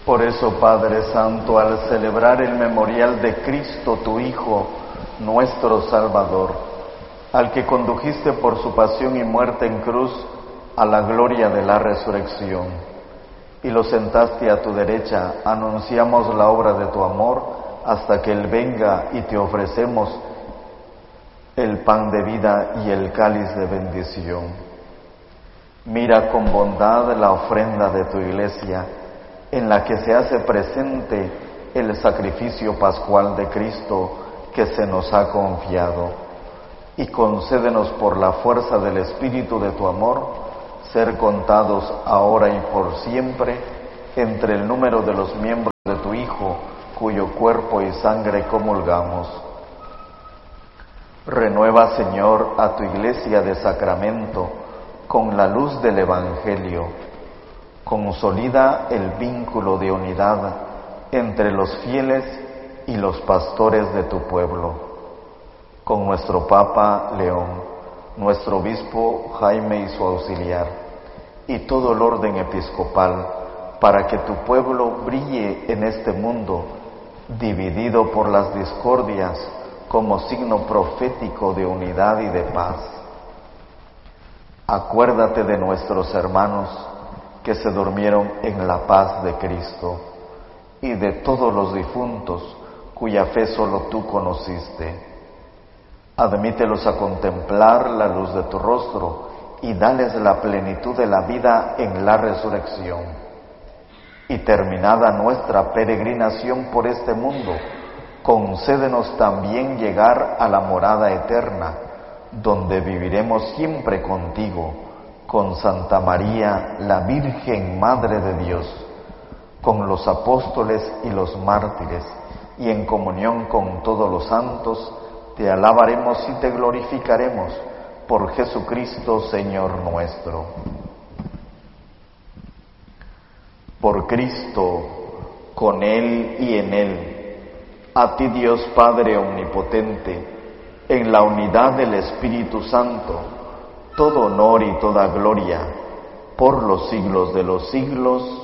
Por eso, Padre Santo, al celebrar el memorial de Cristo, tu Hijo, nuestro Salvador, al que condujiste por su pasión y muerte en cruz a la gloria de la resurrección, y lo sentaste a tu derecha, anunciamos la obra de tu amor hasta que Él venga, y te ofrecemos el pan de vida y el cáliz de bendición. Mira con bondad la ofrenda de tu Iglesia, en la que se hace presente el sacrificio pascual de Cristo que se nos ha confiado, y concédenos por la fuerza del Espíritu de tu amor ser contados ahora y por siempre entre el número de los miembros de tu Hijo, cuyo cuerpo y sangre comulgamos. Renueva, Señor, a tu Iglesia de sacramento con la luz del Evangelio. Consolida el vínculo de unidad entre los fieles y los pastores de tu pueblo. Con nuestro Papa León, nuestro obispo Jaime y su auxiliar, y todo el orden episcopal, para que tu pueblo brille en este mundo, dividido por las discordias, como signo profético de unidad y de paz. Acuérdate de nuestros hermanos que se durmieron en la paz de Cristo, y de todos los difuntos cuya fe solo tú conociste. Admítelos a contemplar la luz de tu rostro y dales la plenitud de la vida en la resurrección. Y terminada nuestra peregrinación por este mundo, concédenos también llegar a la morada eterna, donde viviremos siempre contigo, con Santa María, la Virgen Madre de Dios, con los apóstoles y los mártires, y en comunión con todos los santos, te alabaremos y te glorificaremos por Jesucristo, Señor nuestro. Por Cristo, con Él y en Él, a ti Dios Padre Omnipotente, en la unidad del Espíritu Santo, todo honor y toda gloria, por los siglos de los siglos.